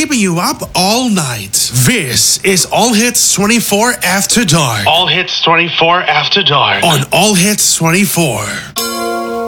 keeping you up all night. This is All Hits 24 After Dark. All Hits 24 After Dark. On All Hits 24.